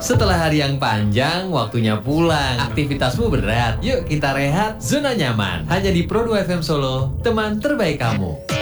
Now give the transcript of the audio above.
Setelah hari yang panjang, waktunya pulang. Aktivitasmu berat. Yuk kita rehat, zona nyaman. Hanya di Pro 2 FM Solo, teman terbaik kamu.